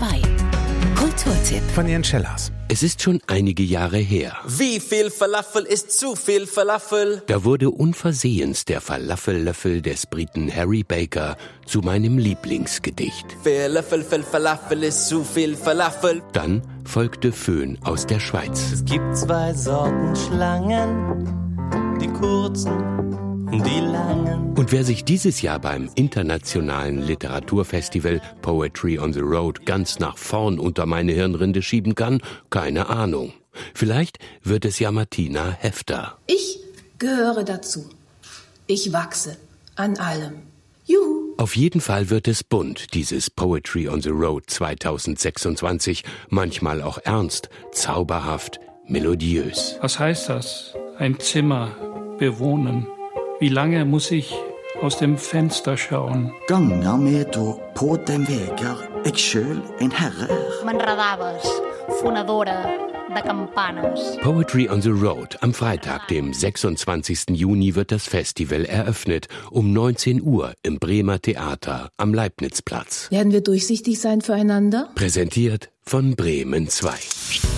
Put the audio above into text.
2. Kulturtipp von Ian Schellers. Es ist schon einige Jahre her. Wie viel Falafel ist zu viel Falafel? Da wurde unversehens der Falafellöffel des Briten Harry Baker zu meinem Lieblingsgedicht. Viel Löffel Falafel ist zu viel Falafel. Dann folgte Föhn aus der Schweiz. Es gibt 2 Sorten Schlangen, die kurzen und die langen. Und wer sich dieses Jahr beim internationalen Literaturfestival Poetry on the Road ganz nach vorn unter meine Hirnrinde schieben kann, keine Ahnung. Vielleicht wird es ja Martina Hefter. Ich gehöre dazu. Ich wachse an allem. Juhu! Auf jeden Fall wird es bunt, dieses Poetry on the Road 2026. Manchmal auch ernst, zauberhaft, melodiös. Was heißt das? Ein Zimmer bewohnen. Wie lange muss ich aus dem Fenster schauen? Ganger med å på den veger jeg sjøl en herre er. M'enredaves, fonedora de campanes. Poetry on the Road. Am Freitag, dem 26. Juni, wird das Festival eröffnet. Um 19 Uhr im Bremer Theater am Leibnizplatz. Werden wir durchsichtig sein füreinander? Präsentiert von Bremen 2.